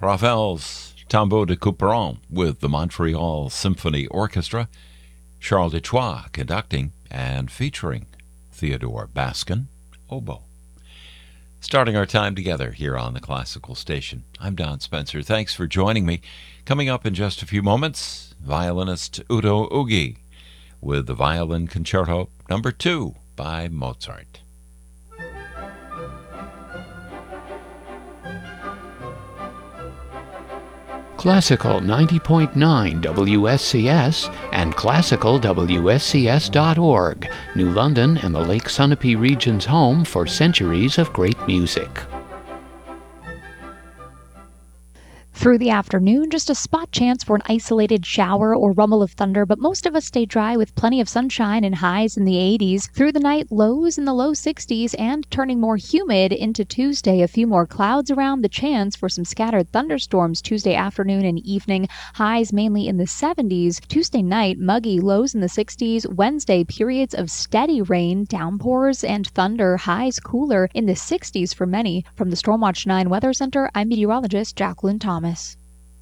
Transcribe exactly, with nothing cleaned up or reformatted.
Ravel's Tombeau de Couperin with the Montreal Symphony Orchestra, Charles Detroit conducting and featuring Theodore Baskin, oboe. Starting our time together here on the Classical Station. I'm Don Spencer. Thanks for joining me. Coming up in just a few moments, violinist Udo Ugi with the Violin Concerto Number two by Mozart. Classical ninety point nine W S C S and classical W S C S dot org, New London and the Lake Sunapee region's home for centuries of great music. Through the afternoon, just a spot chance for an isolated shower or rumble of thunder, but most of us stay dry with plenty of sunshine and highs in the eighties. Through the night, lows in the low sixties and turning more humid into Tuesday. A few more clouds around, the chance for some scattered thunderstorms Tuesday afternoon and evening. Highs mainly in the seventies. Tuesday night, muggy, lows in the sixties. Wednesday, periods of steady rain, downpours, and thunder. Highs cooler in the sixties for many. From the Stormwatch nine Weather Center, I'm meteorologist Jacqueline Thomas.